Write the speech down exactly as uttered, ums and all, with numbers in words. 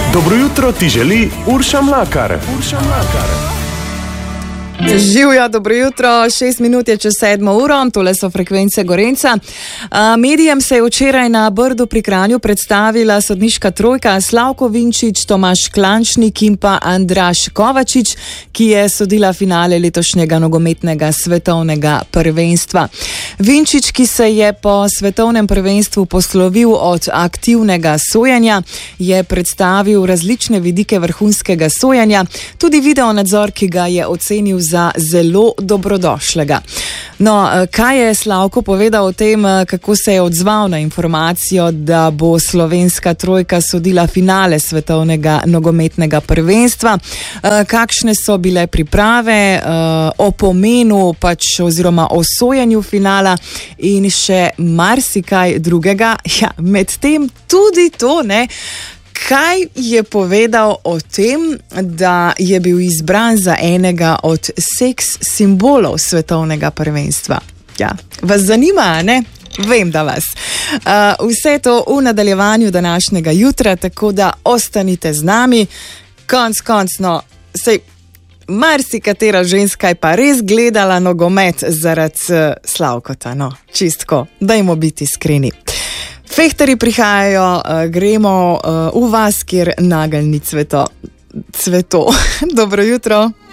Dobro jutro ti želi Urša Mlakar. Urša Mlakar. Živja, dobro jutro, šest minut je čez sedmo uro, tole so frekvence Gorenca. Medijem se je včeraj na Brdu pri Kranju predstavila sodniška trojka Slavko Vinčič, Tomaž Klančnik in pa Andraž Kovačič, ki je sodila finale letošnjega nogometnega svetovnega prvenstva. Vinčič, ki se je po svetovnem prvenstvu poslovil od aktivnega sojenja, je predstavil različne vidike vrhunskega sojenja, tudi video nadzor, ki ga je ocenil za zelo dobrodošlega. No, kaj je Slavko povedal o tem, kako se je odzval na informacijo, da bo slovenska trojka sodila finale svetovnega nogometnega prvenstva, kakšne so bile priprave o pomenu pač oziroma o sojenju finala in še marsikaj drugega. Ja, med tem tudi to, ne, kaj je povedal o tem, da je bil izbran za enega od seks simbolov svetovnega prvenstva. Ja, vas zanima, ne? Vem, da vas. Uh, vse to v nadaljevanju današnjega jutra, tako da ostanite z nami. Konc koncno, sej marsikatera ženska je pa res gledala nogomet zaradi uh, Slavkota, no, čistko, dajmo biti iskreni. Fehterji prihajajo, uh, gremo uh, v vas, kjer nageljni cveto. Cveto. Dobro jutro.